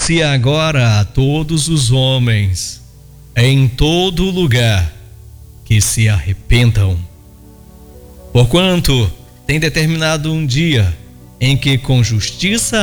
anuncia agora a todos os homens, em todo lugar, que se arrependam. Porquanto tem determinado um dia em que com justiça